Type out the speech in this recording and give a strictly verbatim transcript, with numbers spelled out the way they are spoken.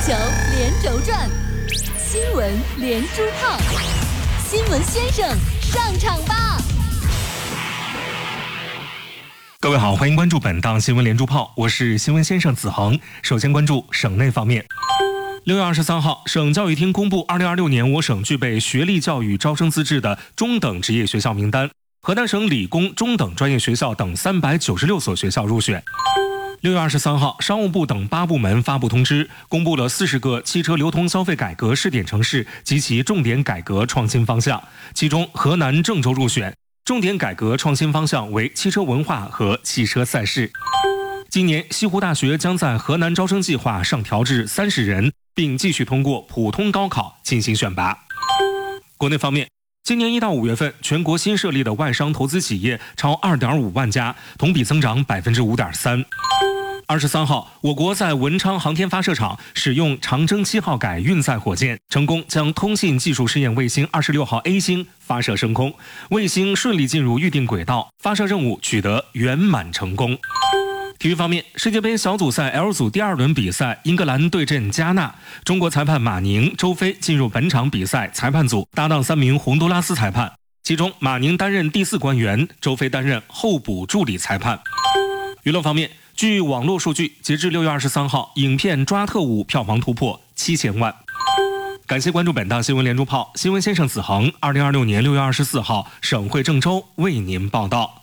球连轴转，新闻连珠炮，新闻先生上场吧！ 各位好，欢迎关注本档新闻连珠炮，我是新闻先生子恒。首先关注省内方面。六月二十三号，省教育厅公布二零二六年我省具备学历教育招生资质的中等职业学校名单，河南省理工中等专业学校等三百九十六所学校入选。六月二十三号，商务部等八部门发布通知，公布了四十个汽车流通消费改革试点城市及其重点改革创新方向，其中河南郑州入选，重点改革创新方向为汽车文化和汽车赛事。今年西湖大学将在河南招生计划上调至三十人，并继续通过普通高考进行选拔。国内方面，今年一到五月份，全国新设立的外商投资企业超二点五万家，同比增长百分之五点三。二十三号，我国在文昌航天发射场使用长征七号改运载火箭，成功将通信技术试验卫星二十六号 A 星发射升空，卫星顺利进入预定轨道，发射任务取得圆满成功。体育方面，世界杯小组赛 L 组第二轮比赛，英格兰对阵加纳，中国裁判马宁、周飞进入本场比赛裁判组，搭档三名洪都拉斯裁判，其中马宁担任第四官员，周飞担任候补助理裁判。娱乐方面，据网络数据，截至六月二十三号，影片《抓特务》票房突破七千万。感谢关注本档新闻连珠炮，新闻先生子恒，二零二六年六月二十四号，省会郑州为您报道。